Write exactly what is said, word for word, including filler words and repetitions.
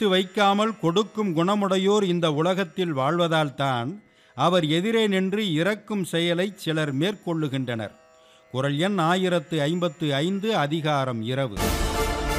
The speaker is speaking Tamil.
சேமித்து வைக்காமல் கொடுக்கும் குணமுடையோர் இந்த உலகத்தில் வாழ்வதால்தான் அவர் எதிரே நின்று இறக்கும் செயலை சிலர் மேற்கொள்ளுகின்றனர். குறள் எண் ஆயிரத்து ஐம்பத்து ஐந்து, அதிகாரம் இரவு.